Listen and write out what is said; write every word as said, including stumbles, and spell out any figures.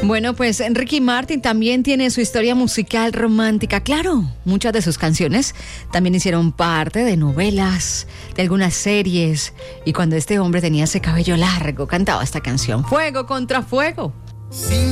Bueno, pues Ricky Martin también tiene su historia musical romántica. Claro, muchas de sus canciones también hicieron parte de novelas, de algunas series. Y cuando este hombre tenía ese cabello largo, cantaba esta canción, Fuego contra Fuego. Sí.